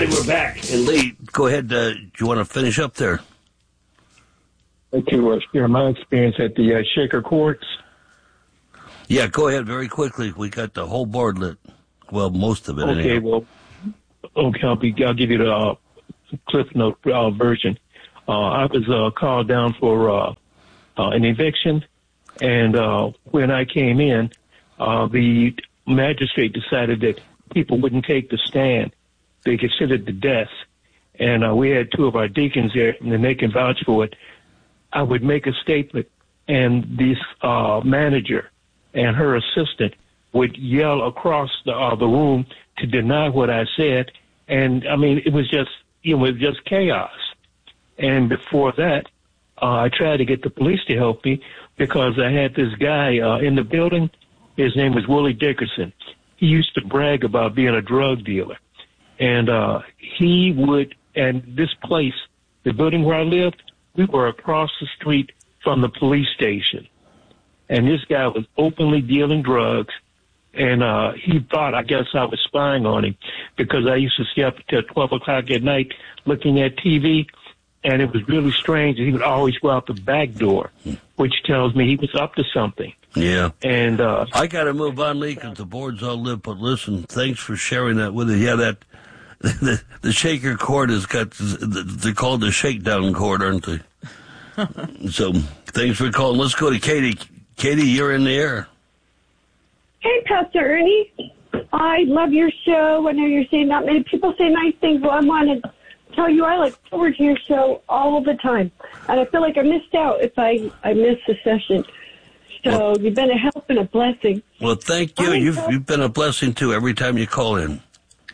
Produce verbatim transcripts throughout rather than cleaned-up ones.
everybody, we're back. And Lee, go ahead. Uh, do you want to finish up there? To uh, share my experience at the uh, Shaker Courts. Yeah, go ahead very quickly. We got the whole board lit. Well, most of it. Okay, anyhow. well, okay, I'll, be, I'll give you the uh, Cliff Note uh, version. Uh, I was uh, called down for uh, uh, an eviction, and uh, when I came in, uh, the magistrate decided that people wouldn't take the stand. They considered the death, and uh, we had two of our deacons there, and they can vouch for it. I would make a statement, and this uh, manager and her assistant would yell across the uh, the room to deny what I said, and I mean it was just you know it was just chaos. And before that, uh, I tried to get the police to help me because I had this guy uh, in the building. His name was Willie Dickerson. He used to brag about being a drug dealer, and uh, he would. And this place, the building where I lived, we were across the street from the police station. And this guy was openly dealing drugs. And uh, he thought, I guess, I was spying on him because I used to stay up till twelve o'clock at night looking at T V. And it was really strange. He would always go out the back door, which tells me he was up to something. Yeah. And uh, I got to move on, Lee, because the board's all lit. But listen, thanks for sharing that with us. Yeah, that the, the Shaker Court has got, they're called the Shakedown Court, aren't they? So thanks for calling. Let's go to Katie. Katie, you're in the air. Hey, Pastor Ernie. I love your show. I know you're saying not many people say nice things. Well, I want to tell you I look forward to your show all the time. And I feel like I missed out if I, I missed the session. So well, you've been a help and a blessing. Well, thank you. You've, you've been a blessing, too, every time you call in.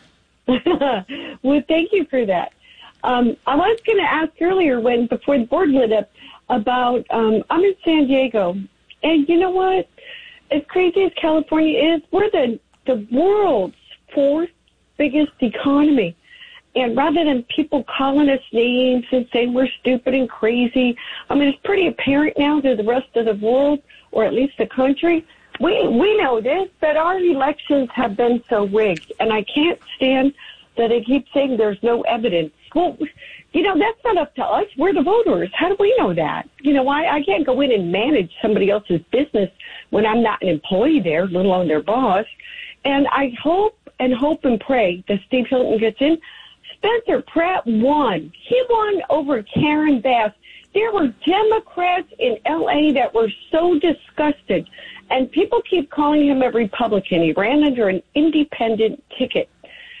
Well, thank you for that. Um, I was going to ask earlier when, before the board lit up, about, um, I'm in San Diego. And you know what? As crazy as California is, we're the, the world's fourth biggest economy. And rather than people calling us names and saying we're stupid and crazy, I mean, it's pretty apparent now to the rest of the world, or at least the country. We we know this, that our elections have been so rigged. And I can't stand that they keep saying there's no evidence. Well, you know, that's not up to us. We're the voters. How do we know that? You know, I, I can't go in and manage somebody else's business when I'm not an employee there, let alone their boss. And I hope and hope and pray that Steve Hilton gets in. Spencer Pratt won. He won over Karen Bass. There were Democrats in L A that were so disgusted. And people keep calling him a Republican. He ran under an independent ticket.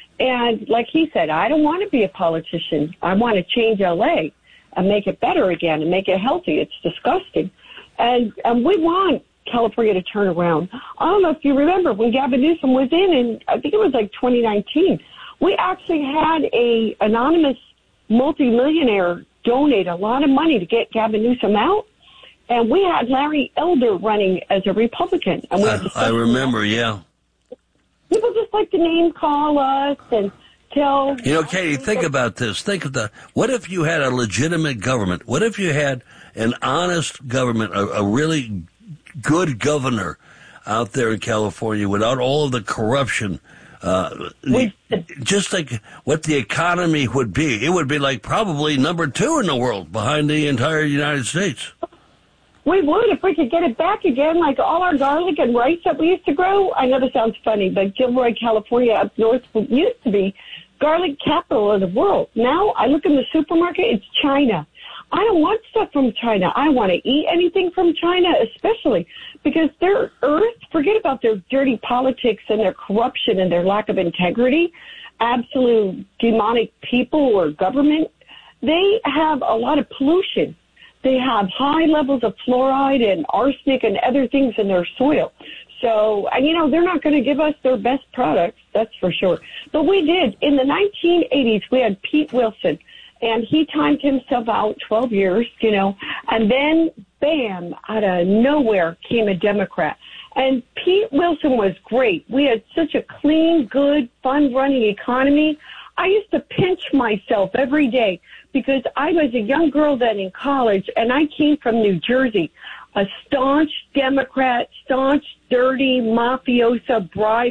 And like he said, I don't want to be a politician. I want to change L A and make it better again and make it healthy. It's disgusting. And, and we want California to turn around. I don't know if you remember when Gavin Newsom was in, and I think it was like twenty nineteen, we actually had a anonymous multimillionaire donate a lot of money to get Gavin Newsom out. And we had Larry Elder running as a Republican. And we had I, I remember, yeah. People just like to name call us and tell... You know, Katie, think about this. Think of the... What if you had a legitimate government? What if you had an honest government, a, a really good governor out there in California without all of the corruption? Uh, we, just like what the economy would be. It would be like probably number two in the world behind the entire United States. We would if we could get it back again, like all our garlic and rice that we used to grow. I know this sounds funny, but Gilroy, California, up north, used to be garlic capital of the world. Now I look in the supermarket, it's China. I don't want stuff from China. I want to eat anything from China, especially because their earth, forget about their dirty politics and their corruption and their lack of integrity, absolute demonic people or government. They have a lot of pollution. They have high levels of fluoride and arsenic and other things in their soil. So, and you know, they're not going to give us their best products, that's for sure. But we did. In the nineteen eighties, we had Pete Wilson, and he timed himself out twelve years, you know, and then, bam, out of nowhere came a Democrat. And Pete Wilson was great. We had such a clean, good, fun-running economy. I used to pinch myself every day because I was a young girl then in college, and I came from New Jersey, a staunch Democrat, staunch, dirty, mafiosa, bribe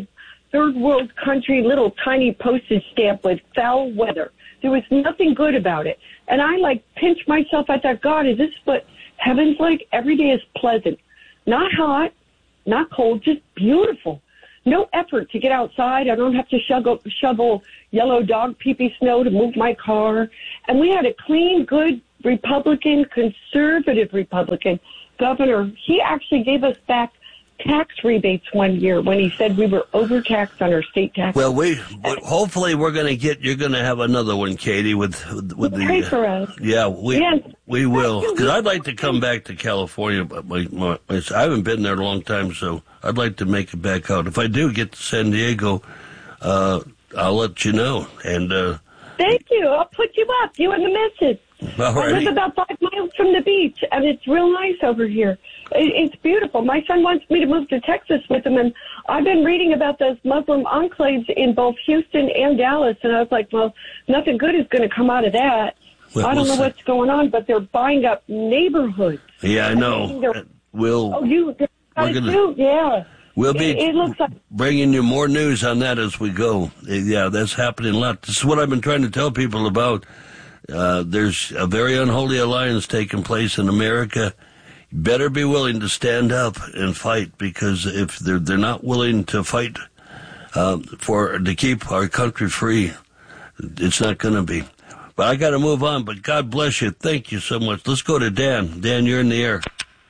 third world country, little tiny postage stamp with foul weather. There was nothing good about it. And I, like, pinched myself. I thought, God, is this what heaven's like? Every day is pleasant. Not hot, not cold, just beautiful. No effort to get outside. I don't have to shovel, shovel yellow dog pee-pee snow to move my car. And we had a clean, good Republican, conservative Republican governor. He actually gave us back tax rebates one year when he said we were overtaxed on our state taxes. Well, we hopefully we're going to get. You're going to have another one, Katie, with with the. Pray for us. Yeah, we Yes. we will, because I'd like to come back to California, but my, my, I haven't been there in a long time, so I'd like to make it back out. If I do get to San Diego, uh, I'll let you know. And uh, Thank you. I'll put you up. You and the missus. I live about five miles from the beach, and it's real nice over here. It, it's beautiful. My son wants me to move to Texas with him, and I've been reading about those Muslim enclaves in both Houston and Dallas, and I was like, well, nothing good is going to come out of that. Well, I don't we'll know see. what's going on, but they're buying up neighborhoods. yeah, I know. We'll Oh, you got We're it gonna- too? Yeah. we'll be It, it looks like bringing you more news on that as we go. Yeah, that's happening a lot. This is what I've been trying to tell people about. Uh, there's a very unholy alliance taking place in America. You better be willing to stand up and fight, because if they're they're not willing to fight uh, for to keep our country free, it's not going to be. But I got to move on. But God bless you. Thank you so much. Let's go to Dan. Dan, you're in the air.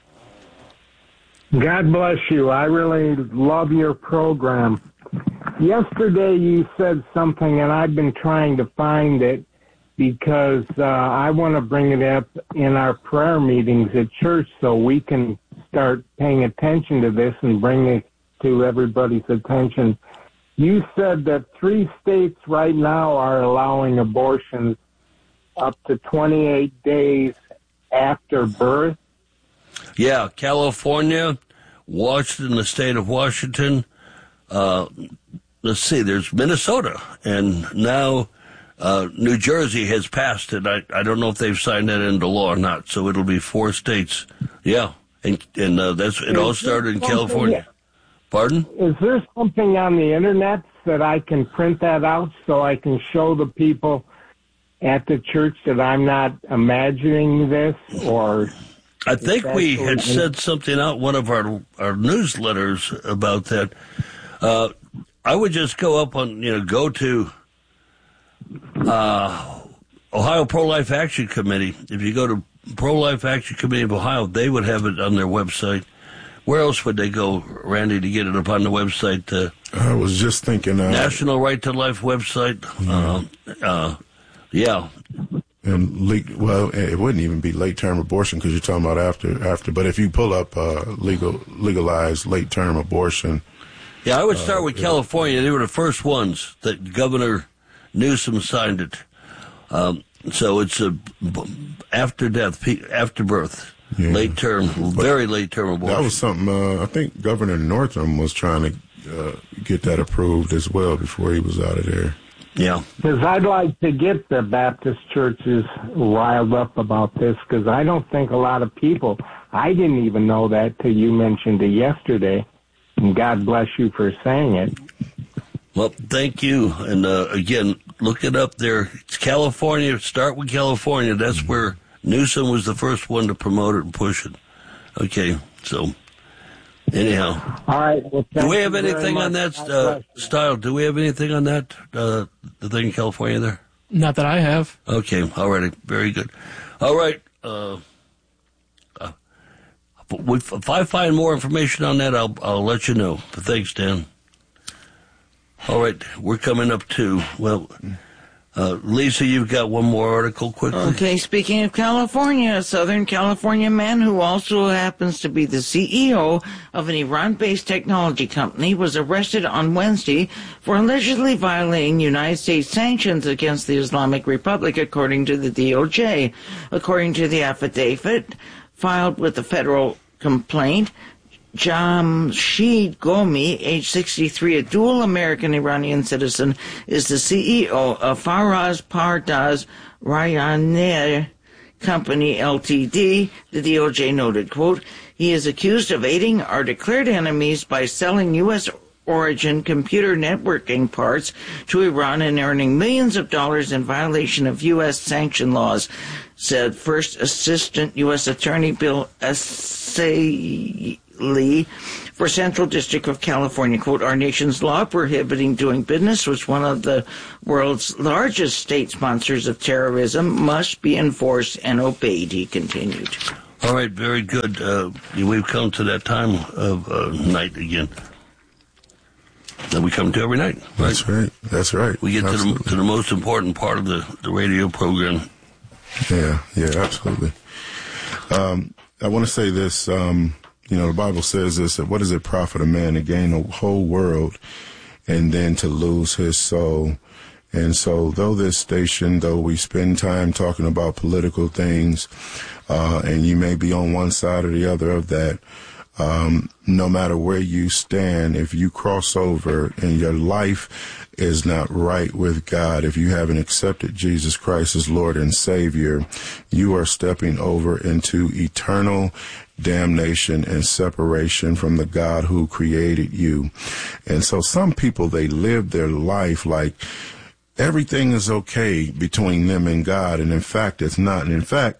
God bless you. I really love your program. Yesterday you said something, and I've been trying to find it because uh, I want to bring it up in our prayer meetings at church so we can start paying attention to this and bring it to everybody's attention. You said that three states right now are allowing abortions up to twenty-eight days after birth. Yeah, California, Washington, the state of Washington. Uh, let's see, there's Minnesota, and now uh, New Jersey has passed it. I, I don't know if they've signed that into law or not, so it'll be four states. Yeah, and and uh, that's it. All started in California. Pardon? Is there something on the internet that I can print that out so I can show the people at the church that I'm not imagining this? Or I think we had actually- said something out one of our our newsletters about that. Uh, I would just go up on, you know, go to uh, Ohio Pro-Life Action Committee. If you go to Pro-Life Action Committee of Ohio, they would have it on their website. Where else would they go, Randy, to get it up on the website? Uh, I was just thinking. Uh, National Right to Life website. Uh, uh, yeah. And le- well, it wouldn't even be late term abortion because you're talking about after after. But if you pull up uh, legal legalized late term abortion, Yeah, I would start with California. They were the first ones that Governor Newsom signed it. Um, so it's a b- after death, pe- after birth, Yeah. late term, very late term abortion. that was something. Uh, I think Governor Northam was trying to uh, get that approved as well before he was out of there. Yeah. Because I'd like to get the Baptist churches riled up about this, because I don't think a lot of people, I didn't even know that till you mentioned it yesterday, and God bless you for saying it. Well, thank you. And uh, again, look it up there. It's California. Start with California. That's where Newsom was the first one to promote it and push it. Okay, so anyhow. All right. Well, Do thank we have you very anything on much. that God uh, bless you. style? Do we have anything on that, uh, the thing in California there? Not that I have. Okay, all righty. Very good. All right. Uh, uh, if I find more information on that, I'll, I'll let you know. But thanks, Dan. All right, we're coming up to, well, uh, Lisa, you've got one more article quickly. Okay, speaking of California, a Southern California man who also happens to be the C E O of an Iran-based technology company was arrested on Wednesday for allegedly violating United States sanctions against the Islamic Republic, according to the D O J. According to the affidavit filed with the federal complaint, Jamshid Gomi, age sixty-three, a dual American-Iranian citizen, is the C E O of Faraz Pardaz Ryanair Company, L T D. The D O J noted, quote, he is accused of aiding our declared enemies by selling U S origin computer networking parts to Iran and earning millions of dollars in violation of U S sanction laws, said First Assistant U S Attorney Bill Essayli for Central District of California. Quote, our nation's law prohibiting doing business with one of the world's largest state sponsors of terrorism must be enforced and obeyed, he continued. All right, very good. Uh, we've come to that time of uh, night again that we come to every night. Right? That's right. That's right. We get to the, to the most important part of the, the radio program. Yeah, yeah, absolutely. Um, I want to say this. Um, you know, the Bible says this, that what does it profit a man to gain the whole world and then to lose his soul? And so though this station, though we spend time talking about political things, uh, and you may be on one side or the other of that, um, no matter where you stand, if you cross over and your life is not right with God, if you haven't accepted Jesus Christ as Lord and Savior, you are stepping over into eternal damnation and separation from the God who created you. And so some people, they live their life like everything is okay between them and God, and in fact, it's not. And in fact,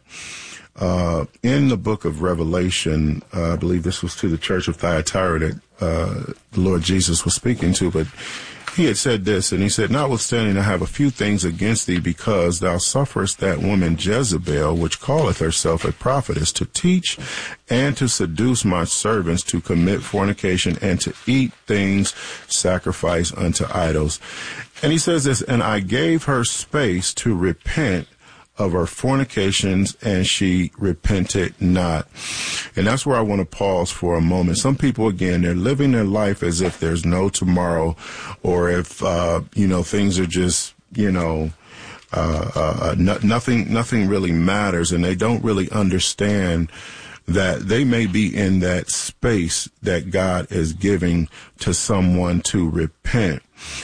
uh, in the book of Revelation, uh, I believe this was to the church of Thyatira that uh, the Lord Jesus was speaking to, but he had said this, and he said, notwithstanding, I have a few things against thee, because thou sufferest that woman Jezebel, which calleth herself a prophetess, to teach and to seduce my servants to commit fornication and to eat things sacrificed unto idols. And he says this, and I gave her space to repent of her fornications, and she repented not. And that's where I want to pause for a moment. Some people, again, they're living their life as if there's no tomorrow, or if, uh, you know, things are just, you know, uh, uh, no, nothing, nothing really matters, and they don't really understand that they may be in that space that God is giving to someone to repent.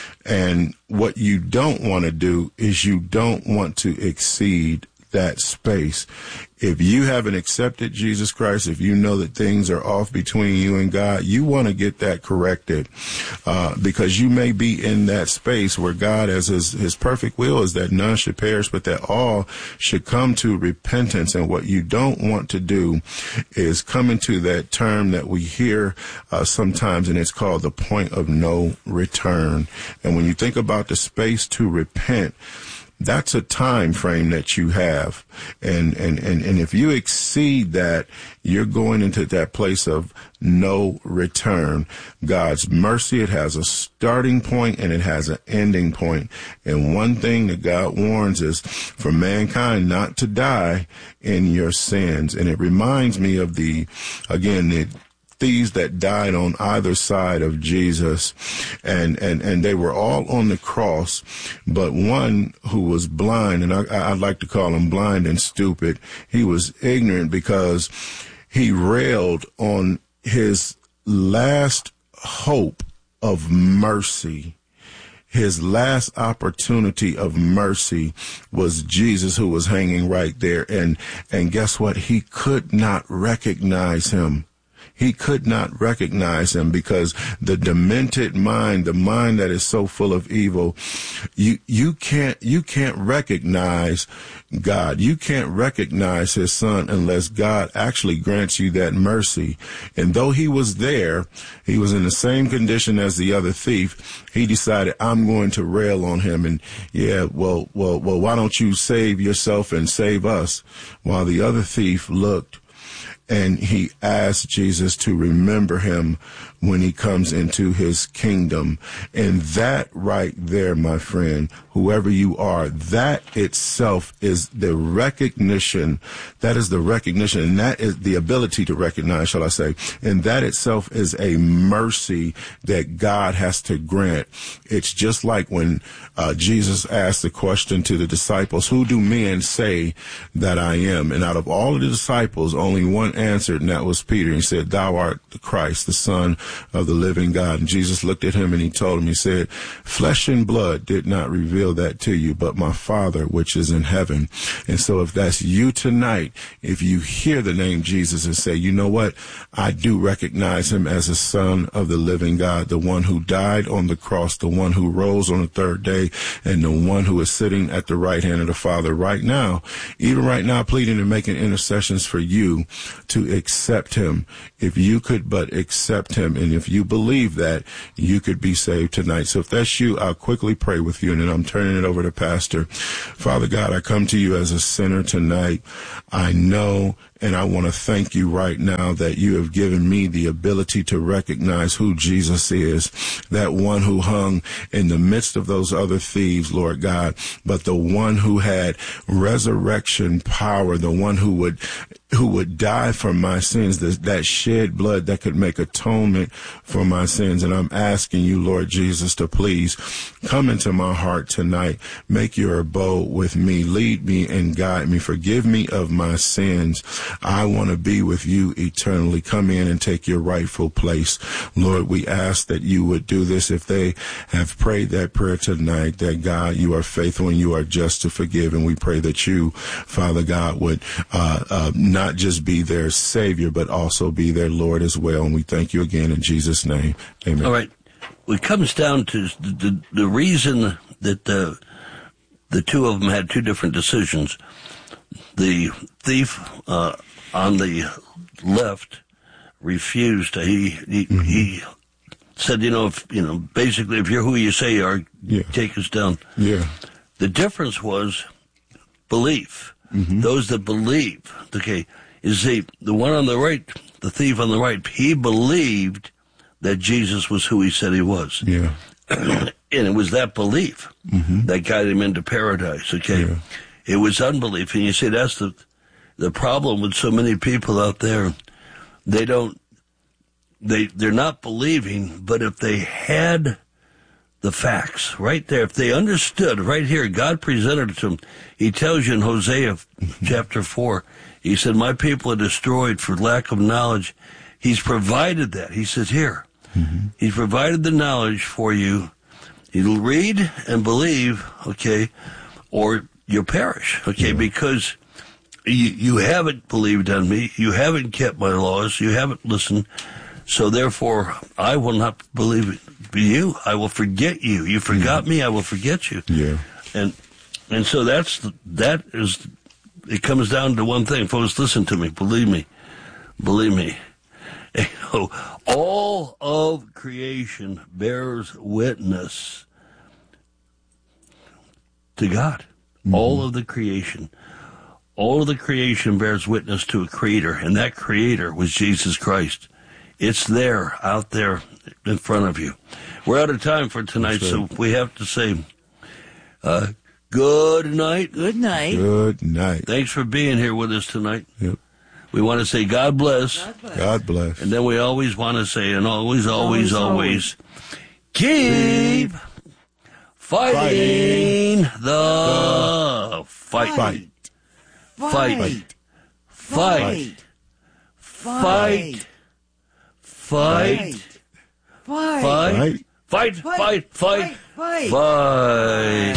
And what you don't want to do is you don't want to exceed that space. If you haven't accepted Jesus Christ, if you know that things are off between you and God, you want to get that corrected, uh, because you may be in that space where God, as his, his perfect will is that none should perish, but that all should come to repentance. And what you don't want to do is come into that term that we hear uh, sometimes, and it's called the point of no return. And when you think about the space to repent, that's a time frame that you have. And, and, and, and if you exceed that, you're going into that place of no return. God's mercy, it has a starting point and it has an ending point. And one thing that God warns is for mankind not to die in your sins. And it reminds me of the, again, the thieves that died on either side of Jesus, and, and, and they were all on the cross, but one who was blind, and I, I'd like to call him blind and stupid, he was ignorant because he railed on his last hope of mercy. His last opportunity of mercy was Jesus, who was hanging right there. And, and guess what? He could not recognize him. He could not recognize him because the demented mind, the mind that is so full of evil, you, you can't, you can't recognize God. You can't recognize his son unless God actually grants you that mercy. And though he was there, he was in the same condition as the other thief. He decided, I'm going to rail on him. And yeah, well, well, well, why don't you save yourself and save us? While the other thief looked, and he asked Jesus to remember him when he comes into his kingdom. And that right there, my friend, whoever you are, that itself is the recognition. That is the recognition. And that is the ability to recognize, shall I say. And that itself is a mercy that God has to grant. It's just like when uh, Jesus asked the question to the disciples, who do men say that I am? And out of all of the disciples, only one answered, and that was Peter. He said, thou art the Christ, the Son of the living God. And Jesus looked at him and he told him, he said, flesh and blood did not reveal that to you, but my Father which is in heaven. And so if that's you tonight, if you hear the name Jesus and say, you know what, I do recognize him as the Son of the living God, the one who died on the cross, the one who rose on the third day, and the one who is sitting at the right hand of the Father right now, even right now, pleading and making intercessions for you to accept him. If you could but accept him, and if you believe that, you could be saved tonight. So if that's you, I'll quickly pray with you, and then I'm turning it over to Pastor. Father God, I come to you as a sinner tonight. I know and I want to thank you right now that you have given me the ability to recognize who Jesus is, that one who hung in the midst of those other thieves, Lord God, but the one who had resurrection power, the one who would who would die for my sins, that, that shed blood that could make atonement for my sins. And I'm asking you, Lord Jesus, to please come into my heart tonight. Make your abode with me. Lead me and guide me. Forgive me of my sins. I want to be with you eternally. Come in and take your rightful place. Lord, we ask that you would do this. If they have prayed that prayer tonight, that God, you are faithful and you are just to forgive. And we pray that you, Father God, would uh, uh, not not just be their Savior, but also be their Lord as well. And we thank you again in Jesus' name. Amen. All right. It comes down to the, the, the reason that the, the two of them had two different decisions. The thief uh, on the left refused. He he, mm-hmm. he said, you know, if, you know, basically, if you're who you say you are, yeah. take us down. Yeah. The difference was belief. Mm-hmm. Those that believe, okay, is the, the one on the right, the thief on the right, he believed that Jesus was who he said he was. Yeah. And it was that belief mm-hmm. that got him into paradise, okay? Yeah. It was unbelief. And you see, that's the the problem with so many people out there. They don't, they, they're not believing, but if they had the facts right there, if they understood right here, God presented it to them. He tells you in Hosea chapter four, he said, my people are destroyed for lack of knowledge. He's provided that. He says, here, mm-hmm. he's provided the knowledge for you. You'll read and believe, okay, or you'll perish, okay, yeah. because you, you haven't believed on me. You haven't kept my laws. You haven't listened. So therefore, I will not believe you. I will forget you. You forgot yeah. me. I will forget you. Yeah. And and so that's that is. It comes down to one thing, folks. Listen to me. Believe me. Believe me. You know, all of creation bears witness to God. Mm-hmm. All of the creation. All of the creation bears witness to a creator, and that creator was Jesus Christ. It's there, out there, in front of you. We're out of time for tonight, so we have to say uh, good night. Good night. Good night. Thanks for being here with us tonight. Yep. We want to say God bless. God bless. God bless. And then we always want to say, and always, always, always, always keep fighting, fighting the fight. Fight. Fight. Fight. Fight. Fight. Fight. Fight. Fight. Fight. Fight. Fight. Fight. Fight.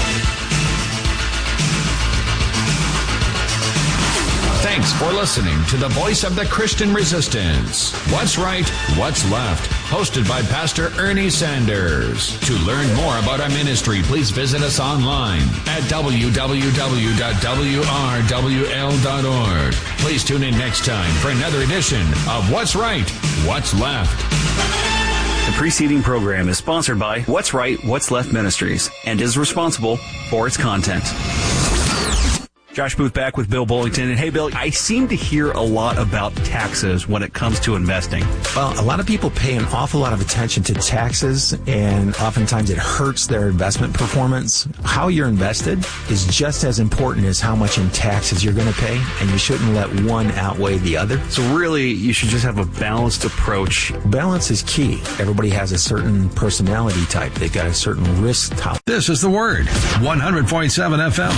Thanks for listening to the Voice of the Christian Resistance. What's Right, What's Left, hosted by Pastor Ernie Sanders. To learn more about our ministry, please visit us online at w w w dot w r w l dot org. Please tune in next time for another edition of What's Right, What's Left. The preceding program is sponsored by What's Right, What's Left Ministries and is responsible for its content. Josh Booth back with Bill Bullington. And hey, Bill, I seem to hear a lot about taxes when it comes to investing. Well, a lot of people pay an awful lot of attention to taxes, and oftentimes it hurts their investment performance. How you're invested is just as important as how much in taxes you're going to pay, and you shouldn't let one outweigh the other. So really, you should just have a balanced approach. Balance is key. Everybody has a certain personality type. They've got a certain risk tolerance. This is The Word, one hundred point seven F M.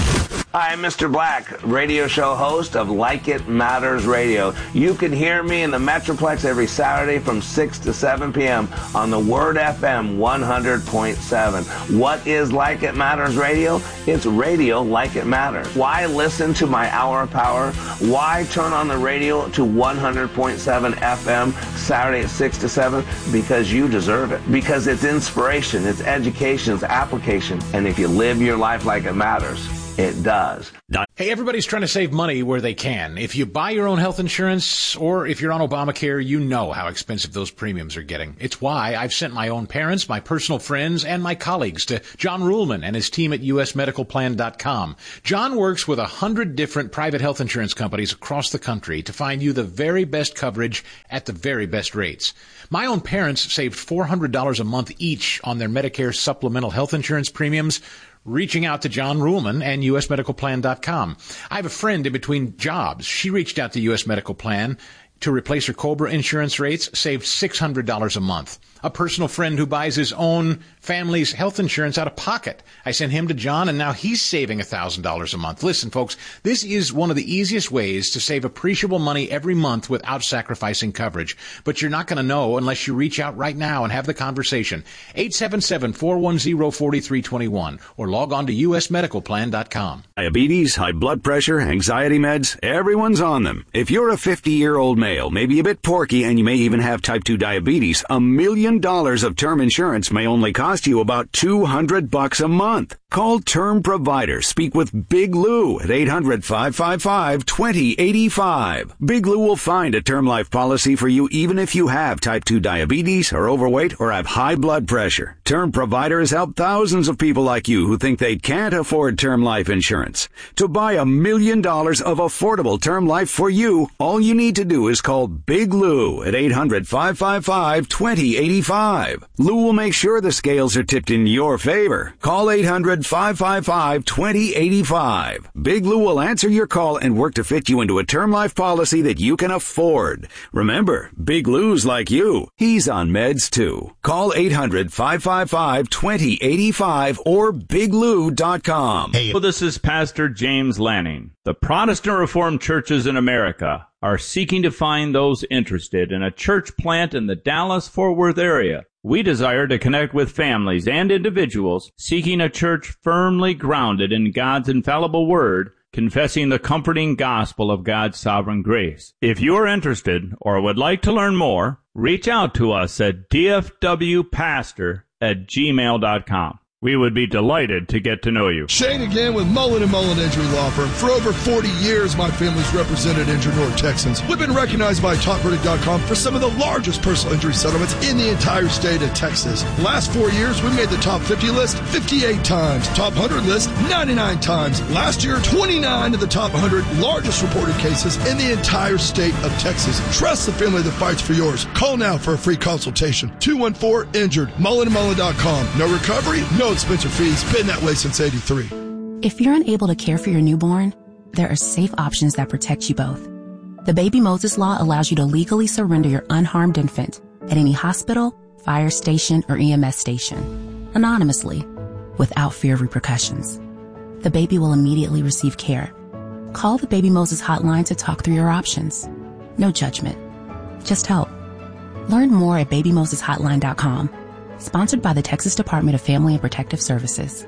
Hi, I'm Mister Black, radio show host of Like It Matters Radio. You can hear me in the Metroplex every Saturday from six to seven p.m. on the Word F M one hundred point seven. What is Like It Matters Radio? It's radio like it matters. Why listen to my Hour of Power? Why turn on the radio to one hundred point seven F M Saturday at six to seven? Because you deserve it. Because it's inspiration, it's education, it's application. And if you live your life like it matters, it does. Hey, everybody's trying to save money where they can. If you buy your own health insurance or if you're on Obamacare, you know how expensive those premiums are getting. It's why I've sent my own parents, my personal friends, and my colleagues to John Ruhlman and his team at U S medical plan dot com. John works with a hundred different private health insurance companies across the country to find you the very best coverage at the very best rates. My own parents saved four hundred dollars a month each on their Medicare supplemental health insurance premiums, reaching out to John Ruhlman and U S medical plan dot com. I have a friend in between jobs. She reached out to U S Medical Plan to replace her COBRA insurance rates, saved six hundred dollars a month. A personal friend who buys his own family's health insurance out of pocket. I sent him to John, and now he's saving one thousand dollars a month. Listen, folks, this is one of the easiest ways to save appreciable money every month without sacrificing coverage. But you're not going to know unless you reach out right now and have the conversation. eight seven seven, four one zero, four three two one or log on to U S medical plan dot com. Diabetes, high blood pressure, anxiety meds, everyone's on them. If you're a fifty-year-old male, maybe a bit porky, and you may even have type two diabetes, a million dollars of term insurance may only cost you about two hundred bucks a month. Call Term Provider. Speak with Big Lou at eight hundred, five five five, two zero eight five. Big Lou will find a term life policy for you even if you have type two diabetes, are overweight, or have high blood pressure. Term Provider has helped thousands of people like you who think they can't afford term life insurance. To buy a million dollars of affordable term life for you, all you need to do is call Big Lou at eight hundred, five five five, two zero eight five. Lou will make sure the scales are tipped in your favor. Call eight hundred, five five five, two zero eight five. Big Lou will answer your call and work to fit you into a term life policy that you can afford. Remember, Big Lou's like you. He's on meds too. Call eight hundred, five five five, two zero eight five or big lou dot com. Hey, well, this is Pastor James Lanning. The Protestant Reformed churches in America are seeking to find those interested in a church plant in the Dallas-Fort Worth area. We desire to connect with families and individuals seeking a church firmly grounded in God's infallible word, confessing the comforting gospel of God's sovereign grace. If you are interested or would like to learn more, reach out to us at d f w pastor at gmail dot com. We would be delighted to get to know you. Shane again with Mullen and Mullen Injury Law Firm. For over forty years, my family's represented injured North Texans. We've been recognized by top verdict dot com for some of the largest personal injury settlements in the entire state of Texas. The last four years, we made the top fifty list fifty-eight times, top one hundred list ninety-nine times. Last year, twenty-nine of the top one hundred largest reported cases in the entire state of Texas. Trust the family that fights for yours. Call now for a free consultation. two one four, injured. Mullen and Mullen dot com. No recovery, no expensive fees. Been that way since eighty-three. If you're unable to care for your newborn, there are safe options that protect you both. The Baby Moses Law allows you to legally surrender your unharmed infant at any hospital, fire station, or E M S station, anonymously, without fear of repercussions. The baby will immediately receive care. Call the Baby Moses hotline to talk through your options. No judgment, just help. Learn more at baby moses hotline dot com. Sponsored by the Texas Department of Family and Protective Services.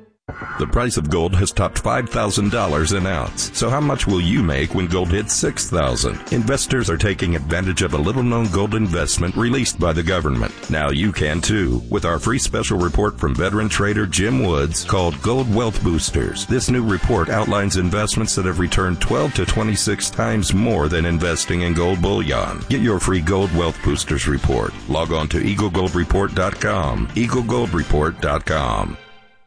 The price of gold has topped five thousand dollars an ounce. So how much will you make when gold hits six thousand dollars? Investors are taking advantage of a little-known gold investment released by the government. Now you can too, with our free special report from veteran trader Jim Woods called Gold Wealth Boosters. This new report outlines investments that have returned twelve to twenty-six times more than investing in gold bullion. Get your free Gold Wealth Boosters report. Log on to eagle gold report dot com, eagle gold report dot com.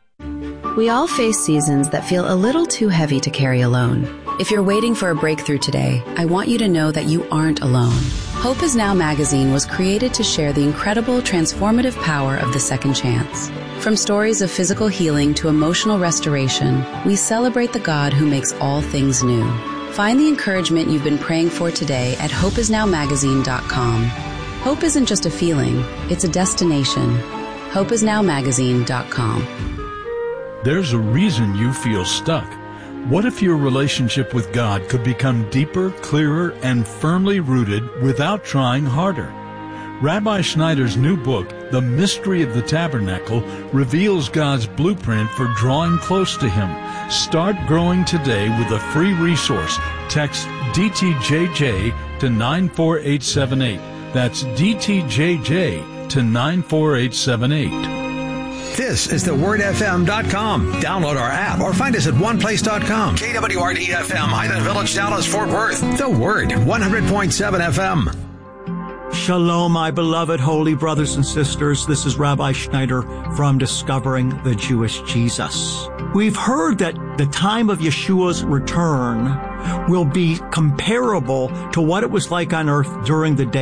We all face seasons that feel a little too heavy to carry alone. If you're waiting for a breakthrough today, I want you to know that you aren't alone. Hope Is Now magazine was created to share the incredible transformative power of the second chance. From stories of physical healing to emotional restoration, we celebrate the God who makes all things new. Find the encouragement you've been praying for today at hope is now magazine dot com. Hope isn't just a feeling, it's a destination. hope is now magazine dot com. There's a reason you feel stuck. What if your relationship with God could become deeper, clearer, and firmly rooted without trying harder? Rabbi Schneider's new book, The Mystery of the Tabernacle, reveals God's blueprint for drawing close to Him. Start growing today with a free resource. Text D T J J to nine four eight seven eight. That's D T J J to nine four eight seven eight. This is the word f m dot com. Download our app or find us at one place dot com. K W R D F M, Highland Village, Dallas, Fort Worth. The Word, one hundred point seven F M. Shalom, my beloved holy brothers and sisters. This is Rabbi Schneider from Discovering the Jewish Jesus. We've heard that the time of Yeshua's return will be comparable to what it was like on earth during the day